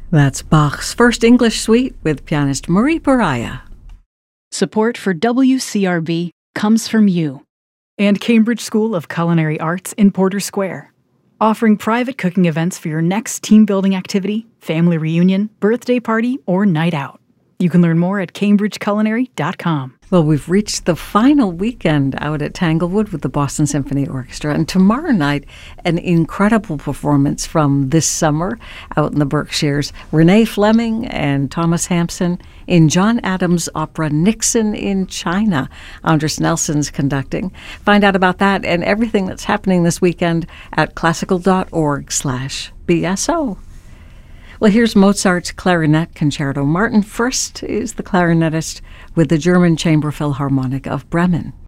That's Bach's First English Suite with pianist Marie Pariah. Support for WCRB comes from you and Cambridge School of Culinary Arts in Porter Square, offering private cooking events for your next team-building activity, family reunion, birthday party, or night out. You can learn more at cambridgeculinary.com. Well, we've reached the final weekend out at Tanglewood with the Boston Symphony Orchestra. And tomorrow night, an incredible performance from this summer out in the Berkshires. Renee Fleming and Thomas Hampson in John Adams' opera Nixon in China. Andres Nelson's conducting. Find out about that and everything that's happening this weekend at classical.org/BSO. Well, here's Mozart's Clarinet Concerto. Martin Furst is the clarinetist with the German Chamber Philharmonic of Bremen.